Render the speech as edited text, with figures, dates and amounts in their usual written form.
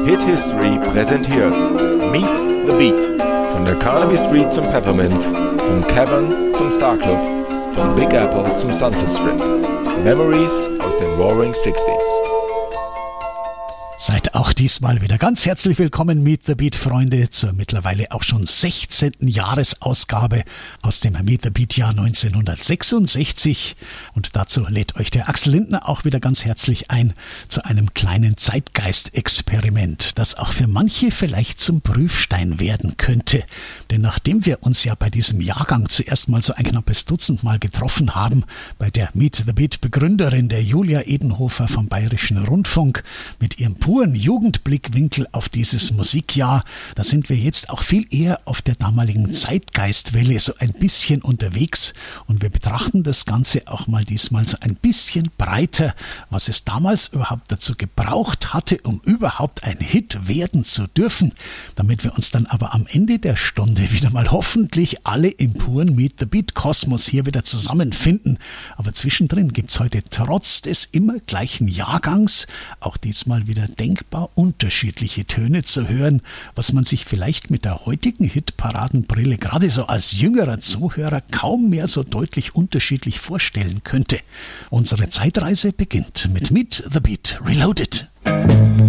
Hit History präsentiert Meet the Beat. Von der Carnaby Street zum Peppermint, vom Cavern zum Star Club, vom Big Apple zum Sunset Strip. Memories aus den Roaring 60s. Seid auch diesmal wieder ganz herzlich willkommen, Meet the Beat, Freunde, zur mittlerweile auch schon 16. Jahresausgabe aus dem Meet the Beat Jahr 1966. Und dazu lädt euch der Axel Lindner auch wieder ganz herzlich ein zu einem kleinen Zeitgeistexperiment, das auch für manche vielleicht zum Prüfstein werden könnte. Denn nachdem wir uns ja bei diesem Jahrgang zuerst mal so ein knappes Dutzend Mal getroffen haben, bei der Meet the Beat Begründerin, der Julia Edenhofer vom Bayerischen Rundfunk, mit ihrem puren Jugendblickwinkel auf dieses Musikjahr, da sind wir jetzt auch viel eher auf der damaligen Zeitgeistwelle so ein bisschen unterwegs und wir betrachten das Ganze auch mal diesmal so ein bisschen breiter, was es damals überhaupt dazu gebraucht hatte, um überhaupt ein Hit werden zu dürfen, damit wir uns dann aber am Ende der Stunde wieder mal hoffentlich alle im puren Meet the Beat Kosmos hier wieder zusammenfinden. Aber zwischendrin gibt es heute trotz des immer gleichen Jahrgangs auch diesmal wieder denkbar unterschiedliche Töne zu hören, was man sich vielleicht mit der heutigen Hitparadenbrille gerade so als jüngerer Zuhörer kaum mehr so deutlich unterschiedlich vorstellen könnte. Unsere Zeitreise beginnt mit Meet the Beat Reloaded.